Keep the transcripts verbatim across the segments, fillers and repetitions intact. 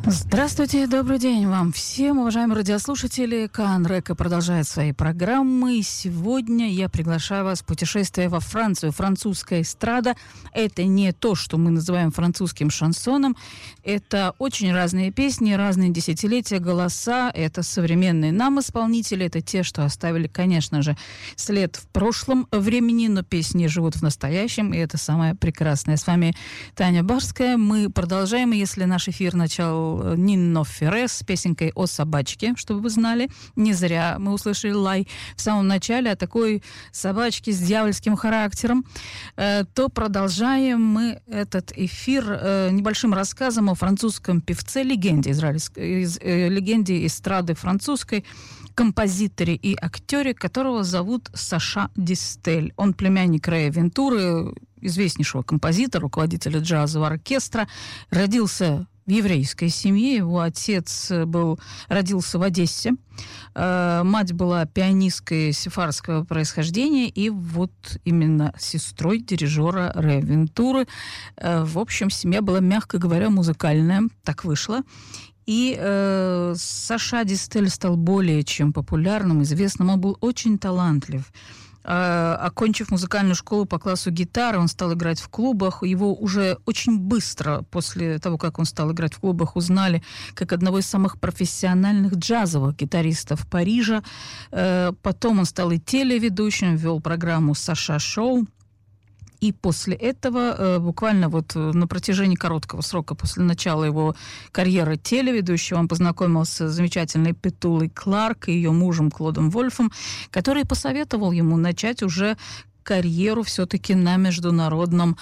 Здравствуйте, добрый день вам всем, уважаемые радиослушатели. КАН Река продолжает свои программы. Сегодня я приглашаю вас в путешествие во Францию. Французская эстрада – это не то, что мы называем французским шансоном. Это очень разные песни, разные десятилетия, голоса. Это современные нам исполнители. Это те, что оставили, конечно же, след в прошлом времени, но песни живут в настоящем, и это самое прекрасное. С вами Таня Барская. Мы продолжаем, и если наш эфир начал Нино Ферре с песенкой о собачке, чтобы вы знали. Не зря мы услышали лай в самом начале о такой собачке с дьявольским характером. То продолжаем мы этот эфир небольшим рассказом о французском певце, легенде израильской, легенде эстрады французской, композиторе и актере, которого зовут Саша Дистель. Он племянник Рэя Вентуры, известнейшего композитора, руководителя джазового оркестра. Родился в еврейской семье. Его отец был, родился в Одессе. Э, мать была пианисткой сефардского происхождения и вот именно сестрой дирижера Рэя Вентуры. Э, в общем, семья была, мягко говоря, музыкальная. Так вышло. И э, Саша Дистель стал более чем популярным, известным. Он был очень талантлив. Uh, окончив музыкальную школу по классу гитары, он стал играть в клубах. Его уже очень быстро, после того, как он стал играть в клубах, узнали как одного из самых профессиональных джазовых гитаристов Парижа. Uh, потом он стал и телеведущим, вел программу «Саша Шоу». И после этого, буквально вот на протяжении короткого срока после начала его карьеры телеведущего, он познакомился с замечательной Петулой Кларк и ее мужем Клодом Вольфом, который посоветовал ему начать уже карьеру все-таки на международном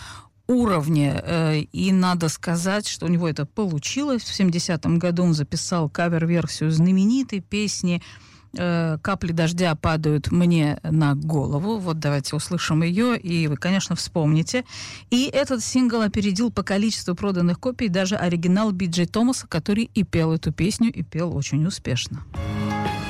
уровне. И надо сказать, что у него это получилось. В семидесятом году он записал кавер-версию знаменитой песни «Капли дождя падают мне на голову». Вот давайте услышим ее, и вы, конечно, вспомните. И этот сингл опередил по количеству проданных копий даже оригинал Би Джей Томаса, который и пел эту песню, и пел очень успешно.